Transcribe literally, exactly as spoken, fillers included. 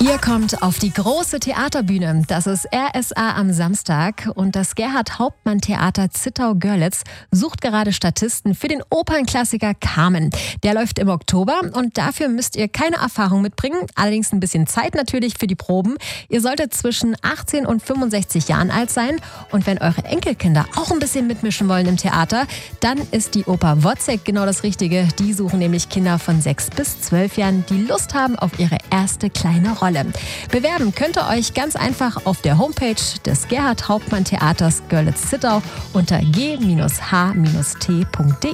Ihr kommt auf die große Theaterbühne. Das ist R S A am Samstag. Und das Gerhard-Hauptmann-Theater Zittau-Görlitz sucht gerade Statisten für den Opernklassiker Carmen. Der läuft im Oktober und dafür müsst ihr keine Erfahrung mitbringen. Allerdings ein bisschen Zeit natürlich für die Proben. Ihr solltet zwischen achtzehn und fünfundsechzig Jahren alt sein. Und wenn eure Enkelkinder auch ein bisschen mitmischen wollen im Theater, dann ist die Oper Wozzeck genau das Richtige. Die suchen nämlich Kinder von sechs bis zwölf Jahren, die Lust haben auf ihre erste kleine Rolle. Bewerben könnt ihr euch ganz einfach auf der Homepage des Gerhard-Hauptmann-Theaters Görlitz-Zittau unter g H t punkt de.